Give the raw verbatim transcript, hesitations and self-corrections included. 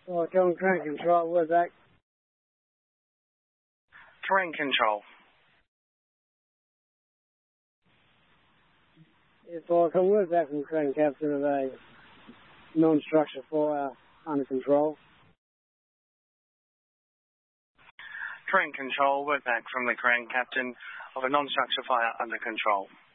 Oh, John, train control, where's that? Train control. If I can work back from train captain of a non-structure fire under control. Train control, word back from the crane captain of a non-structure fire under control.